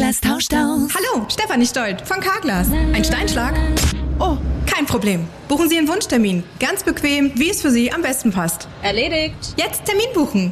Carglass tauscht aus. Hallo, Stefanie Stolt von Carglass. Ein Steinschlag? Oh, kein Problem. Buchen Sie Ihren Wunschtermin. Ganz bequem, wie es für Sie am besten passt. Erledigt. Jetzt Termin buchen.